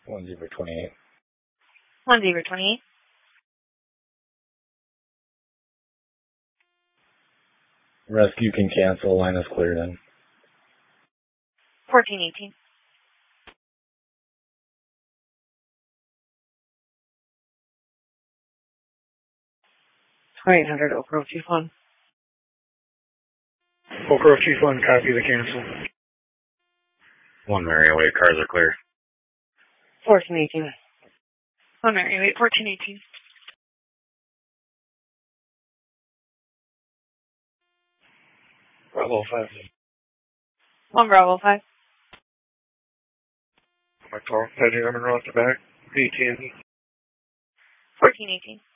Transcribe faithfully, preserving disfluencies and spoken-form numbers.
one zero twenty-eight. one zero twenty-eight. Rescue can cancel. Line is cleared in. fourteen eighteen. twenty-eight hundred Oak Grove Chief one. Oak Grove Chief one, copy the cancel. one Mary oh eight, cars are clear. fourteen eighteen. one Mary oh eight, fourteen eighteen. Bravo five. one Bravo five. My call, heading number off the back. eighteen. fourteen eighteen.